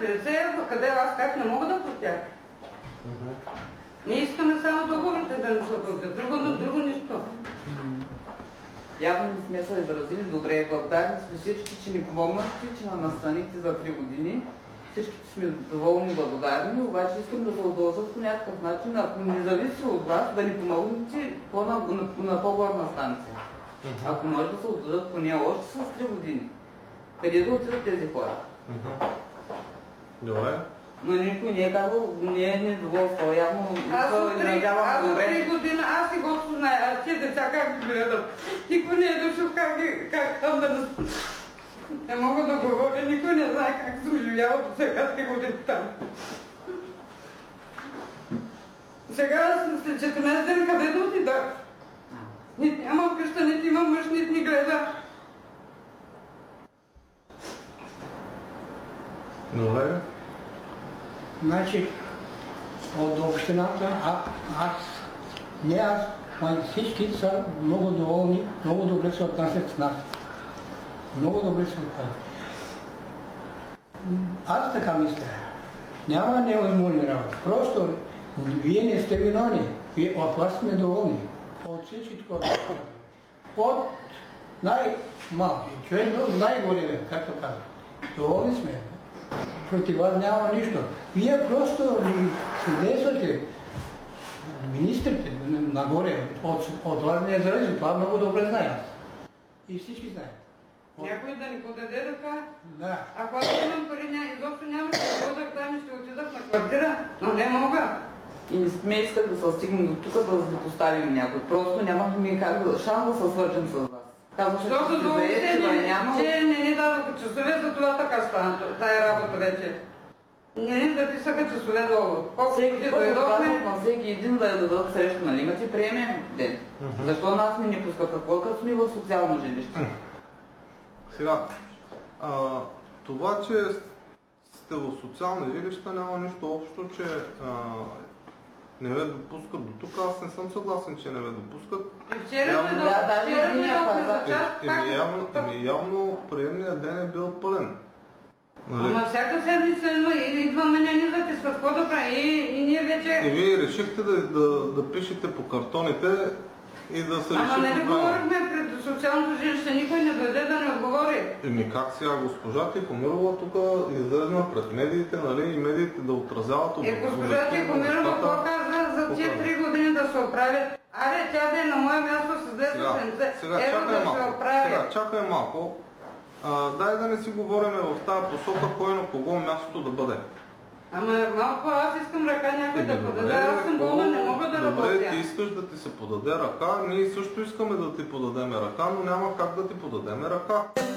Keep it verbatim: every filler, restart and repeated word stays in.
петдесет евро, къде аз как не мога да платя? Ние искаме само договорите да не се платят, друго, друго нищо. Явно не сме се изразили добре. Благодарни сме всички, че ни помогнахте, че на настаните за три години. Всички сме доволни благодарни, обаче искам да се удължат по някакъв начин, ако не зависи от вас, да ни помогнете по-на, на, на по-горна станция. Uh-huh. Ако може да се удължат поне още с три години. Къде да отидат тези хора? Uh-huh. Добре. Но никой не е казал, не е недоволство, явно аз от три години, аз и Господ знае, а тези деца как ги гледат. Никой не е дошъл как, как там да нас... Не мога да говоря, никой не знае как съм живяла до сега три години там. Сега след четиринайсет дни къде да отида? Нито нямам къща, нито имам мъж, нито ни гледа. Добре. Значи, от общината, а, аз, не аз, а всички са много доволни, много добре се отнасят с нас. Много добре се отнасят. Аз така мисля. Няма невъзможни работи. Просто вие не сте виновни. Вие от вас сме доволни. От всички хора. От най-малки човек до най-големия, както казвам. Доволни сме. Против вас няма нищо. Вие просто ни съдействате министрите нагоре, от, от вас не е зависи. Това много добре знаят. И всички знаят. Някой да ни подаде ръка? Да. Ако аз имам пари, изобщо няма да ходах там и ще отидат на квартира, но не мога. И не сме искали да се стигнем до тук, да ви поставим някой. Просто нямахме как да шанс да се свържем с вас. Защото до обяснение, че не ни дадоха часове, за това така стана тая работа вече. Не ни записаха часове долу. Колко всеки път дойдохме... на всеки един да я дадат среща, нали имате приемен ден? Uh-huh. Защо нас не ни пускаха? Какво като сме в социално жилище? Uh-huh. Сега, а, това, че сте в социални жилища няма нищо общо, че а, не ме допускат до тук. Аз не съм съгласен, че не ме допускат. Вчера явно... да, да, вчера ми дойдохме за час. Еми явно, еми, явно приемният ден е бил пълен. Нали? Ама всяка седмица идваме не ни записват, какво да прави и, и ние вече... И вие решихте да, да, да пишете по картоните и да се реши. Ама не говорихме пред социалното жилище, никой не дойде да не отговори. Еми как сега госпожа Тихомирова тук излезна пред медиите, нали, и медиите да отразяват образованието. Е, госпожа Тихомирова какво казва за тия три години да се оправят? Аре, тя да е на мое място с двеста седемдесет евро да се оправи. Сега, чакай малко. А, дай да не си говорим в тази посока, кой на кого мястото да бъде. Ама малко аз искам ръка някой да подаде, аз съм болна, не мога да работя. Добре, ти искаш да ти се подаде ръка, ние също искаме да ти подадем ръка, но няма как да ти подадем ръка.